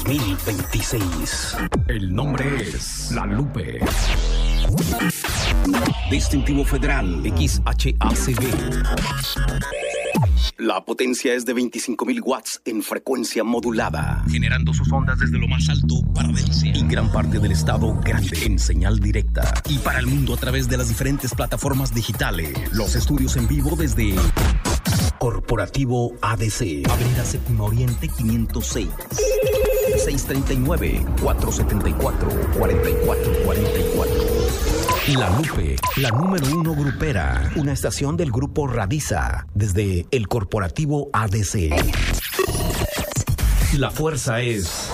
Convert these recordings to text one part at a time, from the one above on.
2026. El nombre es La Lupe. Distintivo Federal XHACB. La potencia es de 25.000 watts en frecuencia modulada, generando sus ondas desde lo más alto para Delcia y gran parte del estado grande en señal directa. Y para el mundo a través de las diferentes plataformas digitales. Los estudios en vivo desde Corporativo ADC, Avenida Séptima Oriente 506, 639-474-4444. La Lupe, la número 1 grupera, una estación del grupo Radiza, desde el Corporativo ADC. La fuerza es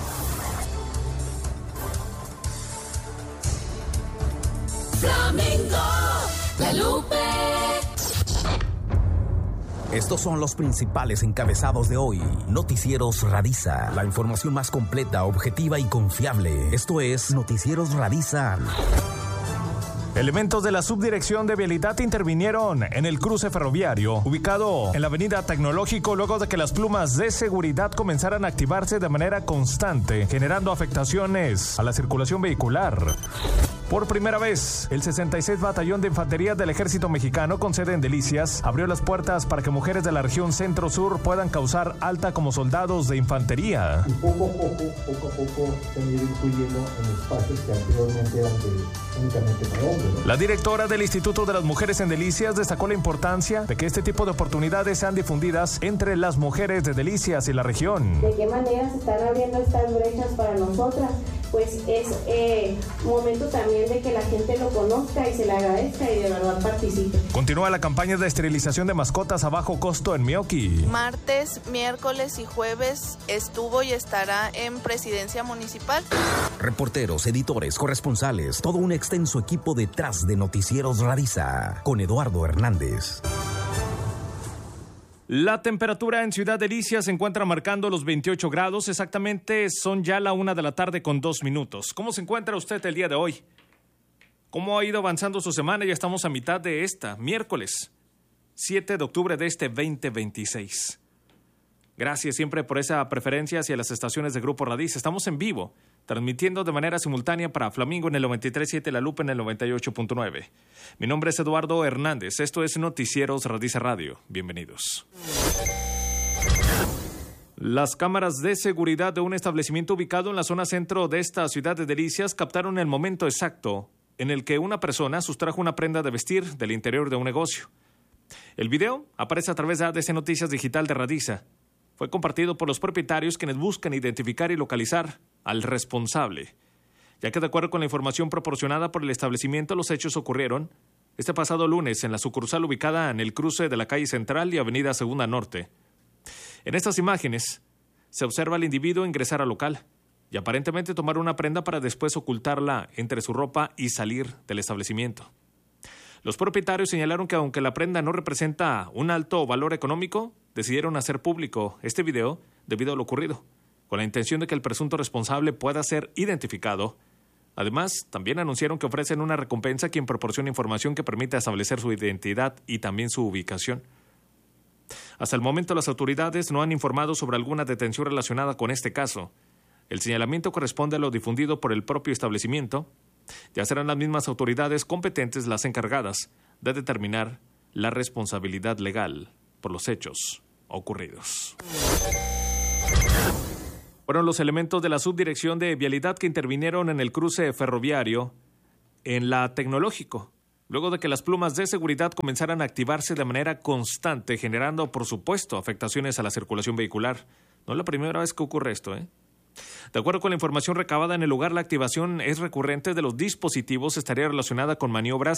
Flamenco, La Lupe. Estos son los principales encabezados de hoy. Noticieros Radiza, la información más completa, objetiva y confiable. Esto es Noticieros Radiza. Elementos de la Subdirección de Vialidad intervinieron en el cruce ferroviario ubicado en la avenida Tecnológico luego de que las plumas de seguridad comenzaran a activarse de manera constante, generando afectaciones a la circulación vehicular. Por primera vez, el 66 Batallón de Infantería del Ejército Mexicano, con sede en Delicias, abrió las puertas para que mujeres de la región centro-sur puedan causar alta como soldados de infantería. Y poco a poco se han ido incluyendo en espacios que anteriormente eran únicamente para hombres, ¿no? La directora del Instituto de las Mujeres en Delicias destacó la importancia de que este tipo de oportunidades sean difundidas entre las mujeres de Delicias y la región. ¿De qué manera se están abriendo estas brechas para nosotras? Pues es momento también de que la gente lo conozca y se le agradezca y de verdad participe. Continúa la campaña de esterilización de mascotas a bajo costo en Mioqui. Martes, miércoles y jueves estuvo y estará en Presidencia Municipal. Reporteros, editores, corresponsales, todo un extenso equipo detrás de Noticieros Radiza, con Eduardo Hernández. La temperatura en Ciudad Delicias se encuentra marcando los 28 grados. Exactamente son ya la 1 de la tarde con 2 minutos. ¿Cómo se encuentra usted el día de hoy? ¿Cómo ha ido avanzando su semana? Ya estamos a mitad de esta, miércoles 7 de octubre de este 2026. Gracias siempre por esa preferencia hacia las estaciones de Grupo Radiza. Estamos en vivo, transmitiendo de manera simultánea para Flamingo en el 93.7, La Lupa en el 98.9. Mi nombre es Eduardo Hernández. Esto es Noticieros Radiza Radio. Bienvenidos. Las cámaras de seguridad de un establecimiento ubicado en la zona centro de esta ciudad de Delicias captaron el momento exacto en el que una persona sustrajo una prenda de vestir del interior de un negocio. El video aparece a través de ADC Noticias Digital de Radiza. Fue compartido por los propietarios quienes buscan identificar y localizar al responsable, ya que de acuerdo con la información proporcionada por el establecimiento, los hechos ocurrieron este pasado lunes en la sucursal ubicada en el cruce de la calle Central y Avenida Segunda Norte. En estas imágenes se observa al individuo ingresar al local y aparentemente tomar una prenda para después ocultarla entre su ropa y salir del establecimiento. Los propietarios señalaron que aunque la prenda no representa un alto valor económico, decidieron hacer público este video debido a lo ocurrido, con la intención de que el presunto responsable pueda ser identificado. Además, también anunciaron que ofrecen una recompensa a quien proporcione información que permita establecer su identidad y también su ubicación. Hasta el momento, las autoridades no han informado sobre alguna detención relacionada con este caso. El señalamiento corresponde a lo difundido por el propio establecimiento. Ya serán las mismas autoridades competentes las encargadas de determinar la responsabilidad legal por los hechos ocurridos. Fueron los elementos de la Subdirección de Vialidad que intervinieron en el cruce ferroviario en la Tecnológico, luego de que las plumas de seguridad comenzaran a activarse de manera constante, generando, por supuesto, afectaciones a la circulación vehicular. No es la primera vez que ocurre esto, ¿eh? De acuerdo con la información recabada en el lugar, la activación es recurrente de los dispositivos, estaría relacionada con maniobras